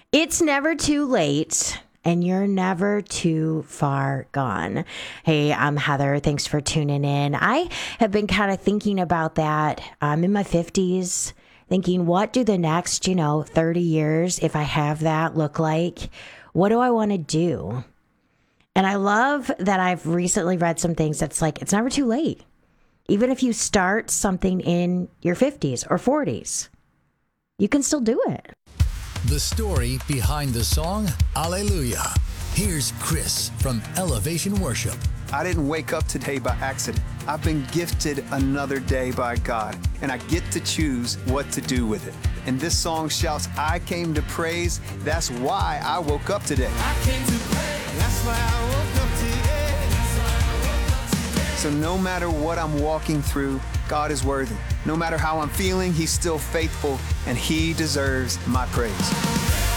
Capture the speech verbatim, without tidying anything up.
It's never too late. And you're never too far gone. Hey, I'm Heather. Thanks for tuning in. I have been kind of thinking about that. I'm in my fifties, thinking, what do the next, you know, thirty years, if I have that, look like? What do I want to do? And I love that I've recently read some things that's like, it's never too late. Even if you start something in your fifties or forties, you can still do it. The story behind the song, Alleluia. Here's Chris from Elevation Worship. I didn't wake up today by accident. I've been gifted another day by God, and I get to choose what to do with it. And this song shouts, I came to praise. That's why I woke up today. I came to praise. That's why I woke up today. That's why I woke up today. So no matter what I'm walking through, God is worthy. No matter how I'm feeling, He's still faithful, and He deserves my praise.